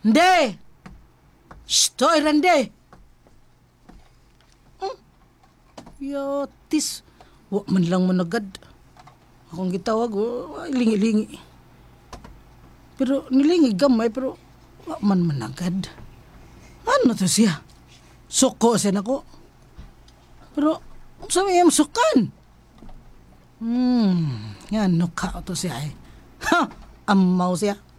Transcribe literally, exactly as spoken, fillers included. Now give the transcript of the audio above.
Hindi! Stoy, Rande! Hmm? Yatis. Wa man lang managad. Akong gitawag, wa lingi-lingi. Pero nilingi gamay, pero wa man managad. Ano to siya? Suko siya nako. Pero, sa may sukan? Hmm, yan, nuka to siya eh. Ha! Amaw siya.